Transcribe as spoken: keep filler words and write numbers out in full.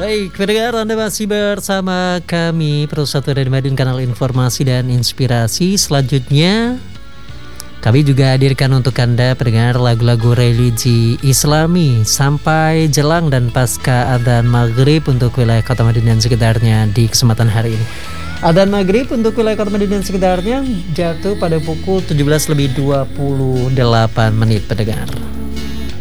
Baik, pendengar, Anda masih bersama kami Pro satu dari Madin, kanal informasi dan inspirasi. Selanjutnya kami juga hadirkan untuk Anda pendengar lagu-lagu religi Islami sampai jelang dan pasca adzan maghrib untuk wilayah Kota Madin dan sekitarnya di kesempatan hari ini. Adzan maghrib untuk wilayah Kota Madin dan sekitarnya jatuh pada pukul tujuh belas lebih dua puluh delapan menit pendengar.